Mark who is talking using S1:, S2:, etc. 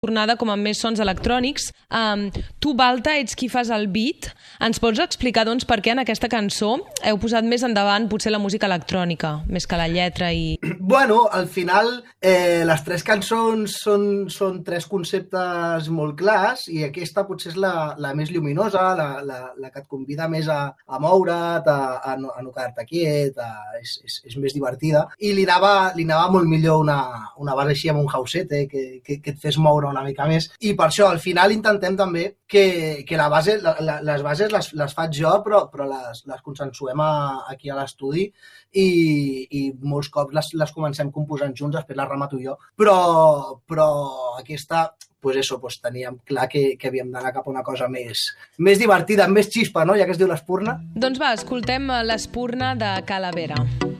S1: tornada com amb més sons electrònics. Tu, Balta, ets qui fas el beat. Ens pots explicar, doncs, per què en aquesta cançó heu posat més endavant potser la música electrònica, més que la lletra i...
S2: Bueno, al final les tres cançons són tres conceptes molt clars i aquesta potser és la més lluminosa, la que et convida més a moure't, a no quedar-te quiet, és més divertida. I li anava molt millor una base així amb un housete que et fes moure una mica més. I per això, al final, intentem també que les bases les faig jo, però les consensuem aquí a l'estudi i molts cops les comencem composant junts, després les remato jo. Però aquesta, teníem clar que havíem d'anar cap a una cosa més divertida, amb més xispa, no? Ja que es diu l'Espurna.
S1: Doncs va, escoltem l'Espurna de Calavera.